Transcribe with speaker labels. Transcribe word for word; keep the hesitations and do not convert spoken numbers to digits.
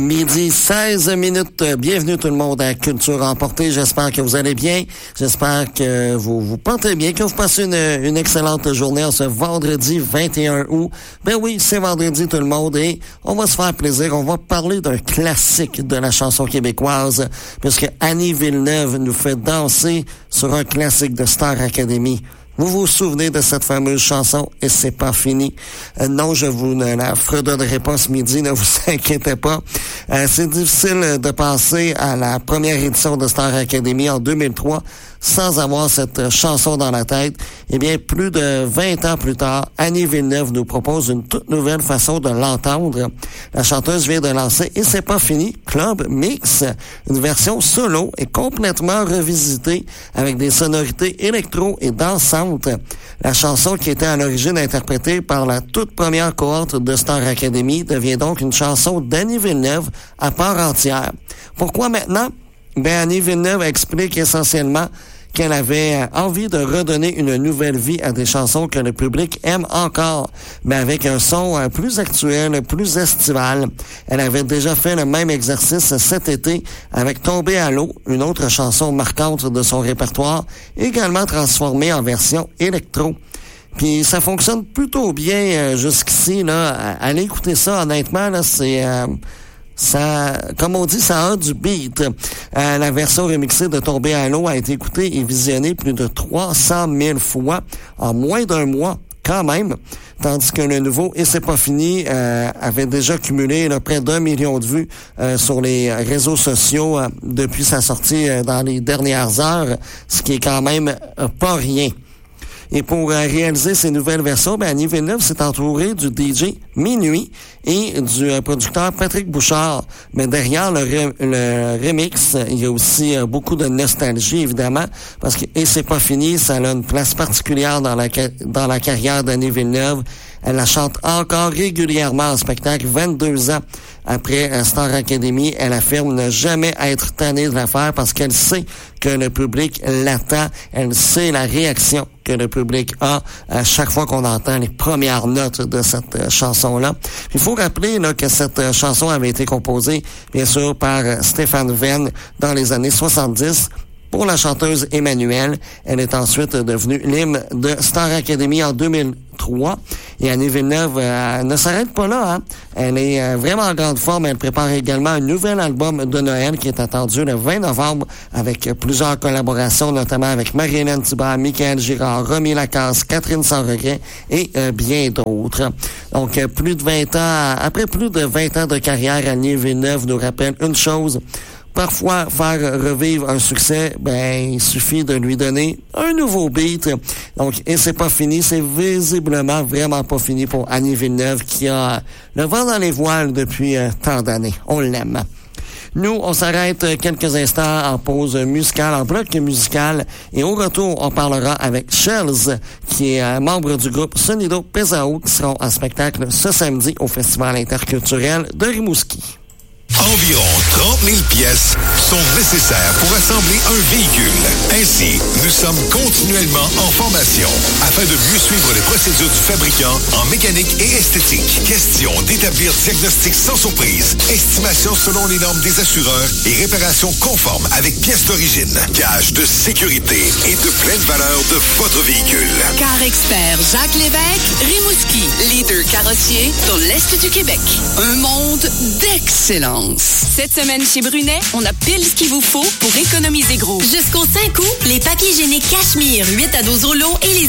Speaker 1: Midi seize minutes. Bienvenue tout le monde à Culture Emportée. J'espère que vous allez bien. J'espère que vous vous portez bien, que vous passez une, une excellente journée en ce vendredi vingt et un août. Ben oui, c'est vendredi tout le monde et on va se faire plaisir. On va parler d'un classique de la chanson québécoise puisque Annie Villeneuve nous fait danser sur un classique de Star Academy. Vous vous souvenez de cette fameuse chanson « Et c'est pas fini ». Euh, non, je vous ne la fredonnerai pas ce midi, ne vous inquiétez pas. Euh, c'est difficile de passer à la première édition de Star Academy en deux mille trois sans avoir cette chanson dans la tête. Eh bien, plus de vingt ans plus tard, Annie Villeneuve nous propose une toute nouvelle façon de l'entendre. La chanteuse vient de lancer « Et c'est pas fini » Club Mix, une version solo et complètement revisitée avec des sonorités électro et dansantes. La chanson qui était à l'origine interprétée par la toute première cohorte de Star Academy devient donc une chanson d'Annie Villeneuve à part entière. Pourquoi maintenant? Ben, Annie Villeneuve explique essentiellement qu'elle avait envie de redonner une nouvelle vie à des chansons que le public aime encore, mais avec un son plus actuel, plus estival. Elle avait déjà fait le même exercice cet été avec Tomber à l'eau, une autre chanson marquante de son répertoire, également transformée en version électro. Puis ça fonctionne plutôt bien euh, jusqu'ici, là. Allez écouter ça, honnêtement, là, c'est... Euh, Ça, comme on dit, ça a du beat. Euh, la version remixée de Tomber à l'eau a été écoutée et visionnée plus de trois cent mille fois en moins d'un mois, quand même. Tandis que le nouveau « Et c'est pas fini euh, » avait déjà cumulé là, près d'un million de vues euh, sur les réseaux sociaux euh, depuis sa sortie euh, dans les dernières heures, ce qui est quand même euh, pas rien. Et pour euh, réaliser ces nouvelles versions, ben, Annie Villeneuve s'est entourée du D J Minuit et du euh, producteur Patrick Bouchard. Mais derrière le, re- le remix, il y a aussi euh, beaucoup de nostalgie, évidemment, parce que Et c'est pas fini, ça a une place particulière dans la, dans la carrière d'Annie Villeneuve. Elle la chante encore régulièrement en spectacle vingt-deux ans après euh, Star Academy. Elle affirme ne jamais être tannée de la faire parce qu'elle sait que le public l'attend. Elle sait la réaction que le public a à chaque fois qu'on entend les premières notes de cette euh, chanson-là. Il faut rappeler là, que cette euh, chanson avait été composée, bien sûr, par euh, Stéphane Venn dans les années soixante-dix. Pour la chanteuse Emmanuelle, elle est ensuite devenue l'hymne de Star Academy en deux mille trois. Et Annie Villeneuve euh, ne s'arrête pas là. Hein? Elle est euh, vraiment en grande forme. Elle prépare également un nouvel album de Noël qui est attendu le vingt novembre avec euh, plusieurs collaborations, notamment avec Marie-Hélène Thibert, Michael Girard, Romy Lacasse, Catherine Sans-Regret et euh, bien d'autres. Donc, euh, plus de vingt ans, après plus de vingt ans de carrière, Annie Villeneuve nous rappelle une chose. Parfois, faire revivre un succès, ben, il suffit de lui donner un nouveau beat. Donc, et c'est pas fini, c'est visiblement vraiment pas fini pour Annie Villeneuve qui a le vent dans les voiles depuis euh, tant d'années. On l'aime. Nous, on s'arrête quelques instants en pause musicale, en bloc musical, et au retour, on parlera avec Shells, qui est membre du groupe Sonido Pesao, qui seront en spectacle ce samedi au Festival interculturel de Rimouski.
Speaker 2: Environ trente mille pièces sont nécessaires pour assembler un véhicule. Ainsi, nous sommes continuellement en formation afin de mieux suivre les procédures du fabricant en mécanique et esthétique. Question d'établir diagnostic sans surprise, estimation selon les normes des assureurs et réparation conforme avec pièces d'origine, gage de sécurité et de pleine valeur de votre véhicule.
Speaker 3: Car Expert Jacques Lévesque, Rimouski, leader carrossier dans l'Est du Québec. Un monde d'excellence.
Speaker 4: Cette semaine chez Brunet, on a pile ce qu'il vous faut pour économiser gros.
Speaker 5: Jusqu'au cinq août, les papiers hygiéniques Cachemire huit à douze rouleaux et les